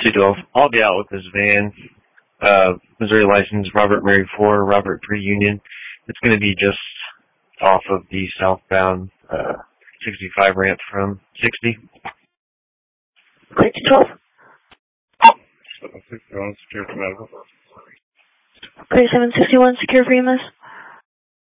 212. I'll be out with this van. Missouri license, Robert Mary 4, Robert 3 Union. It's going to be just off of the southbound 65 ramp from 60. Okay, 212. 761, secure for medical. Okay, 761, secure for EMS.